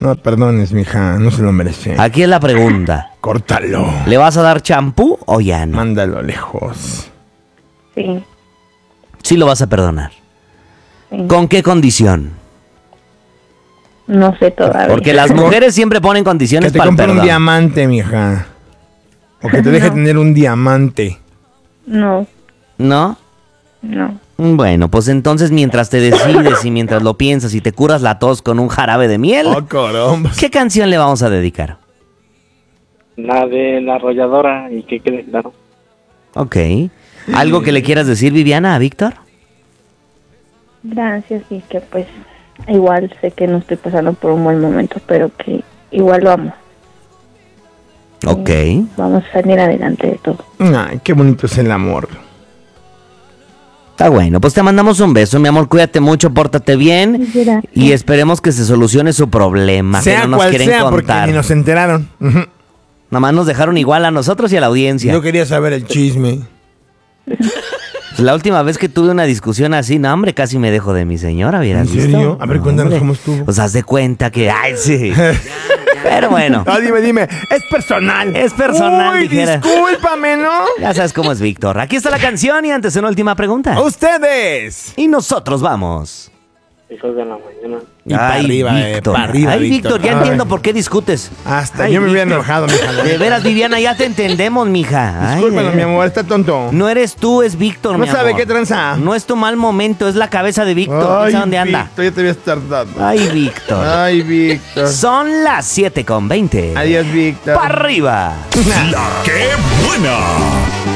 No perdones, mija, no se lo merece. Aquí es la pregunta. Córtalo. ¿Le vas a dar champú o ya no? Mándalo lejos. Sí, Sí lo vas a perdonar. sí. ¿Con qué condición? No sé todavía. Porque las mujeres siempre ponen Que condiciones te para el compre un perdón. diamante, mija. O que te deje No. tener un diamante. No, ¿No? no. Bueno, pues entonces mientras te decides y mientras lo piensas y te curas la tos con un jarabe de miel, Oh, caramba. ¿qué canción le vamos a dedicar? La de la arrolladora y que quede claro. Ok. ¿Algo que le quieras decir, Viviana, a Víctor? Gracias y que pues igual sé que no estoy pasando por un buen momento, pero que igual lo amo. Ok. Vamos a salir adelante de todo. Ay, qué bonito es el amor. Está bueno, pues te mandamos un beso, mi amor, cuídate mucho, pórtate bien Gracias. y esperemos que se solucione su problema, que Sea no nos cual quieren sea, porque contar. ni nos enteraron. Ujú. Nada más nos dejaron igual a nosotros y a la audiencia. Yo quería saber el chisme. La última vez que tuve una discusión así, no, hombre, casi me dejo de mi señora, ¿hubieras ¿En visto? serio? A ver, No, cuéntanos hombre. cómo estuvo. Pues haz de cuenta que, ay, sí. Pero bueno, Ah, dime, es personal. Es personal, Uy, dijera. discúlpame, ¿no? ya sabes cómo es Víctor. Aquí está la canción y antes una última pregunta. Ustedes. Y nosotros vamos. Hijos de la mañana. Y pa' arriba, Víctor. pa' arriba, Ay, Víctor. Víctor, ya Ay. entiendo por qué discutes. Hasta Ay, yo me hubiera Víctor. enojado, mija. De veras, Viviana, ya te entendemos, mija. Ay, Discúlpalo, mi amor, está tonto. No eres tú, es Víctor, No mi sabe amor. qué tranza. No es tu mal momento, es la cabeza de Víctor. ¿Quién Ay, sabe dónde anda? Víctor, ya te habías tardado. Ay, Víctor. Ay, Víctor. Son las 7:20. Adiós, Víctor. ¡Para arriba! La que buena.